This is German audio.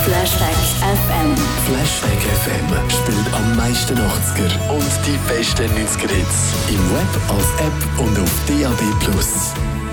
Flashback FM. Flashback FM spielt am meisten 80er und die besten 90er Hits. Im Web, als App und auf DAB+.